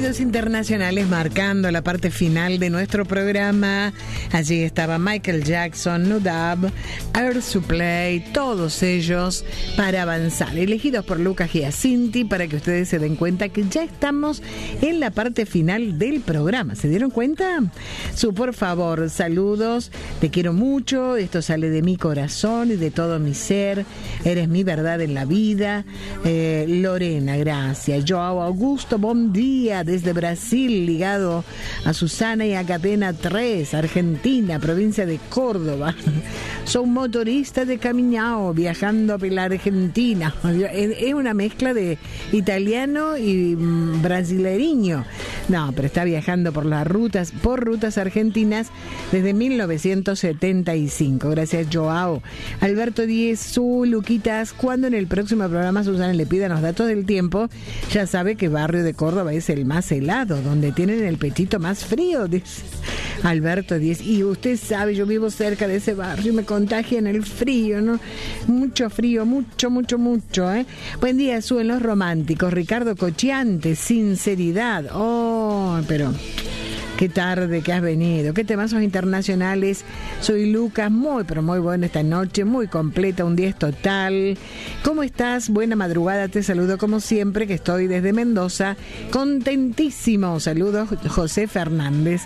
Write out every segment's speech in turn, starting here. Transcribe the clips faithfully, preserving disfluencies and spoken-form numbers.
Elegidos internacionales marcando la parte final de nuestro programa. Allí estaba Michael Jackson, Nudab, Air Supply, todos ellos para avanzar. Elegidos por Lucas Giacinti para que ustedes se den cuenta que ya estamos en la parte final del programa. ¿Se dieron cuenta? Su, por favor, saludos. Te quiero mucho. Esto sale de mi corazón y de todo mi ser. Eres mi verdad en la vida. Eh, Lorena, gracias. Joao Augusto, buen día desde Brasil, ligado a Susana y a Catena tres, Argentina, provincia de Córdoba. Soy motorista de Camiñao, viajando por la Argentina. Es una mezcla de italiano y brasileño. No, pero está viajando por las rutas, por rutas argentinas desde mil novecientos setenta y cinco. Gracias, Joao. Alberto Díez, su Luquitas, cuando en el próximo programa Susana le pida los datos del tiempo, ya sabe que barrio de Córdoba es el más helado, donde tienen el pechito más frío, dice Alberto Díez. Y usted sabe, yo vivo cerca de ese barrio y me contagia en el frío, ¿no? Mucho frío, mucho, mucho, mucho, ¿eh? Buen día, suben los románticos. Ricardo Cochiante, sinceridad. Oh, pero... qué tarde que has venido, qué temazos internacionales. Soy Lucas, muy pero muy bueno esta noche, muy completa, un diez total. ¿Cómo estás? Buena madrugada, te saludo como siempre, que estoy desde Mendoza, contentísimo. Saludos, José Fernández.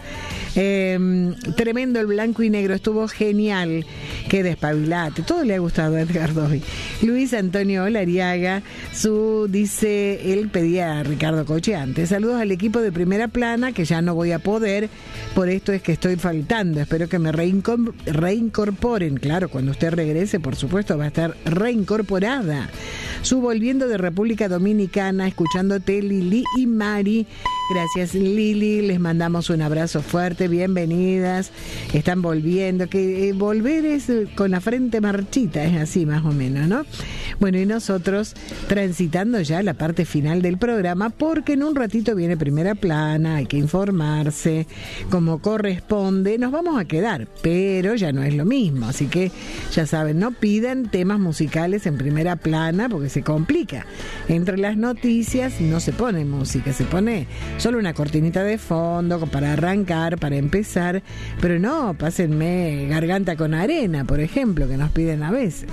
Eh, tremendo el blanco y negro, estuvo genial. Qué despabilate, todo le ha gustado a Edgar Doy. Luis Antonio Olariaga, su dice, él pedía a Ricardo Cochiante. Saludos al equipo de Primera Plana, que ya no voy a poder. Por esto es que estoy faltando. Espero que me reincor- reincorporen. Claro, cuando usted regrese, por supuesto, va a estar reincorporada. Su volviendo de República Dominicana, escuchándote, Lili y Mari. Gracias, Lili. Les mandamos un abrazo fuerte. Bienvenidas. Están volviendo. Que eh, volver es eh, con la frente marchita. Es así más o menos, ¿no? Bueno, y nosotros transitando ya la parte final del programa, porque en un ratito viene Primera Plana. Hay que informarse como corresponde. Nos vamos a quedar, pero ya no es lo mismo. Así que ya saben, no pidan temas musicales en Primera Plana porque se complica. Entre las noticias no se pone música, se pone solo una cortinita de fondo para arrancar, para empezar. Pero no, pásenme Garganta con Arena, por ejemplo, que nos piden a veces.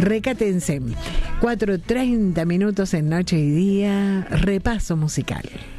Recátense. cuatro treinta minutos en Noche y Día. Repaso musical.